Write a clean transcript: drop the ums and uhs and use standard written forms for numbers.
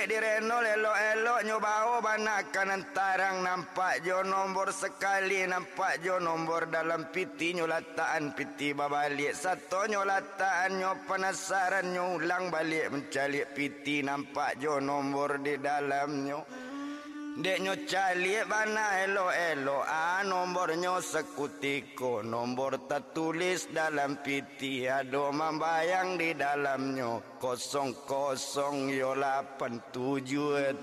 balik direnol elok-elok nyobao banakan antarang nampak jo nombor sekali nampak jo nombor dalam piti nyolataan piti babalik satu nyolataan nyo penasaran nyo ulang balik mencari piti nampak jo nombor di dalamnya. Dek nyo calik bana elok-elok nombornya sekutiko nombor tertulis dalam piti ada membayang di dalamnya 00 yo 87